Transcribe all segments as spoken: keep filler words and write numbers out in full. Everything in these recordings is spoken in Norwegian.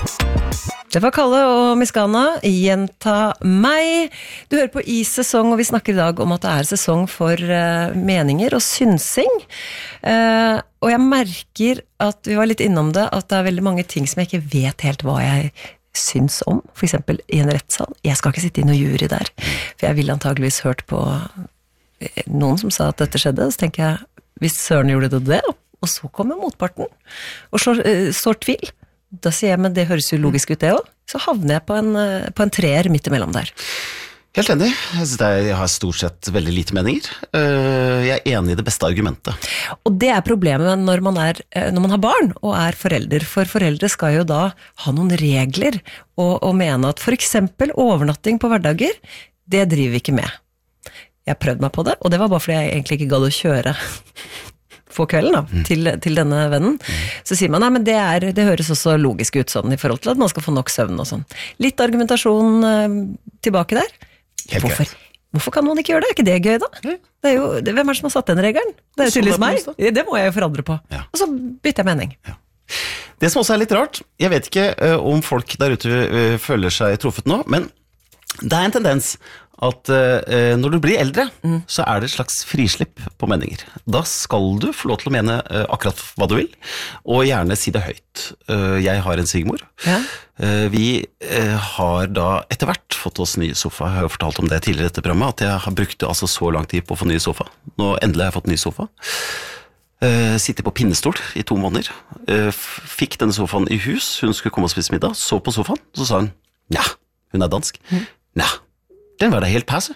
Det var Kalle og Miskana, gjenta meg. Du hører på I sesong, og vi snakker i dag om at det er sesong for uh, meninger og synsing. Uh, og jeg merker at vi var litt innom det, at det er veldig mange ting som jeg ikke vet helt hva jeg syns om. For eksempel i en rettssal. Jeg skal ikke sitte i noe jury der, for jeg ville antageligvis hørt på noen som sa at dette skjedde, så tenker jeg, hvis Søren gjorde det det, og så kommer motparten, og så uh, står tvil. Da sier jeg, men det høres jo logisk ut det også. Så havner jeg på en, på en treer midt imellom der. Helt enig. Jeg synes det er, jeg har stort sett veldig lite meninger. Jeg er enig i det beste argumentet. Og det er problemet når man, er, når man har barn og er forelder. For foreldre skal jo da ha noen regler og, og mene at for eksempel overnatting på hverdager, det driver vi ikke med. Jeg prøvde meg på det, og det var bare fordi jeg egentlig ikke gadd å kjøre på kvelden da, mm. til, til denne vennen, mm. så sier man, nei, men det, er, det høres også logisk ut sånn, i forhold til at man skal få nok søvn og sånn. Litt argumentasjon uh, tilbake der. Helt Hvorfor? greit. Hvorfor kan man ikke gjøre det? Er ikke det gøy da? Mm. Det er jo, det, hvem er det som har satt den regelen? Det er jo tydeligvis meg. Det må jeg jo forandre på. Ja. Og så bytter jeg mening. Ja. Det som også er litt rart, jeg vet ikke uh, om folk der ute uh, føler seg truffet nå, men det er en tendens at uh, når du blir eldre, mm. så er det et slags frislipp på meninger. Da skal du få lov til å mene uh, akkurat hva du vil, og gjerne si det høyt. Uh, jeg har en svigermor. Ja. Uh, vi uh, har da etter hvert fått oss ny sofa. Jeg har jo fortalt om det tidligere i dette programmet, at jeg har brukt altså så lang tid på å få ny sofa. Nå endelig har jeg fått ny sofa. Uh, sitter på pinnestol i to måneder. Uh, fikk denne sofaen i hus, hun skulle komme og spise middag, så på sofaen, så sa hun, ja, hun er dansk. Mm. Ja, den var da helt passe.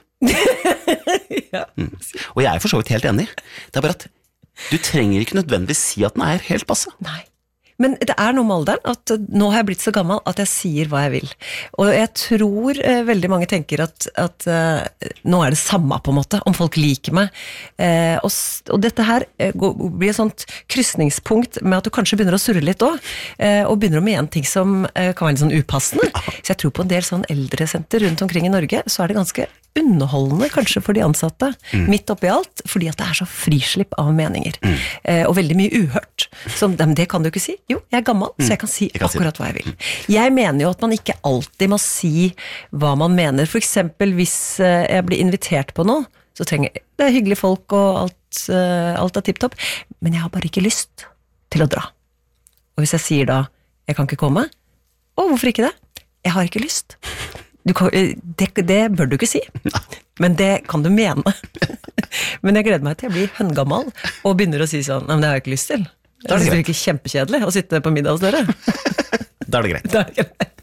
Ja. Mm. Og jeg er for så vidt helt enig. Det er bare at du trenger ikke nødvendigvis si at den er helt passe. Nei. Men det er noe med alderen, at nå har jeg blitt så gammel at jeg sier hva jeg vil. Og jeg tror eh, veldig mange tenker at, at eh, nå er det samme på en måte, om folk liker meg. Eh, og, og dette her eh, går, blir et sånt kryssningspunkt med at du kanskje begynner å surre litt også, eh, og begynner å mene ting som eh, kan være litt sånn upassende. Så jeg tror på en del sånn eldresenter rundt omkring i Norge, så er det ganske underholdende kanskje for de ansatte, mm. midt oppi alt, fordi at det er så frislipp av meninger. Mm. Eh, og veldig mye uhørt. Som, det kan du ikke si. Jo, jeg er gammel, mm. så jeg kan si jeg kan akkurat si hva jeg vil. Jeg mener jo at man ikke alltid må si hva man mener. For eksempel hvis eh, jeg blir invitert på noe, så trenger jeg, det er hyggelige folk og alt, eh, alt er tipptopp, men jeg har bare ikke lyst til å dra. Og hvis jeg sier da, jeg kan ikke komme, å, hvorfor ikke det? Jeg har ikke lyst. Du kan, det, det bør du ikke si, men det kan du mene. Men jeg gleder meg til jeg blir høngammal og begynner å si sånn, men det har jeg ikke lyst til. Det er ikke kjempekjedelig å sitte på middag hos dere. Da er det greit. Da er det greit.